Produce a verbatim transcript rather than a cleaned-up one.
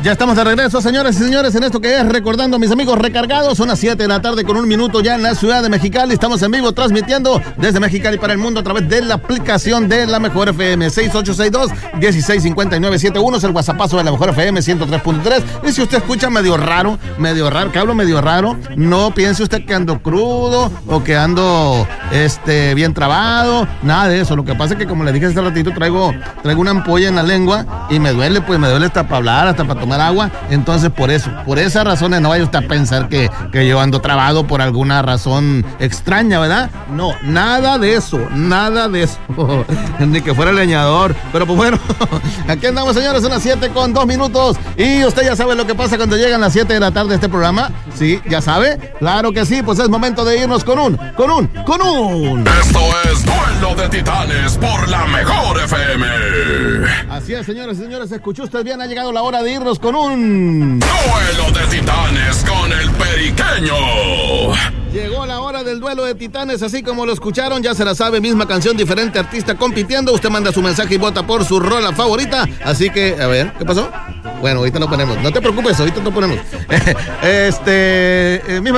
Ya estamos de regreso, señores y señores, en esto que es Recordando a mis amigos recargados. Son las siete de la tarde con un minuto ya en la ciudad de Mexicali. Estamos en vivo transmitiendo desde Mexicali para el mundo a través de la aplicación de la Mejor F M. seis ocho seis dos, uno seis cinco nueve siete uno es el WhatsAppazo de la Mejor F M ciento tres punto tres. Y si usted escucha medio raro, medio raro, que hablo medio raro, no piense usted que ando crudo o que ando este, bien trabado, nada de eso. Lo que pasa es que, como le dije hace ratito, traigo, traigo una ampolla en la lengua y me duele, pues me duele hasta para hablar, hasta para tomar agua. Entonces, por eso, por esas razones, no vaya usted a pensar que, que yo ando trabado por alguna razón extraña, ¿verdad? No, nada de eso, nada de eso. Ni que fuera leñador. Pero pues bueno, aquí andamos, señores, son las siete con dos minutos. Y usted ya sabe lo que pasa cuando llegan las siete de la tarde a este programa. Sí, ya sabe. Claro que sí, pues es momento de irnos con un, con un, con un. Esto es Duelo de Titanes por la Mejor F M. Así es, señores y señores, escuchó usted bien, ha llegado la hora de irnos con un... Duelo de Titanes con el Periqueño. Llegó la hora del Duelo de Titanes, así como lo escucharon, ya se la sabe, misma canción, diferente artista compitiendo. Usted manda su mensaje y vota por su rola favorita. Así que, a ver, ¿qué pasó? Bueno, ahorita lo ponemos. No te preocupes, ahorita lo ponemos. este, eh, misma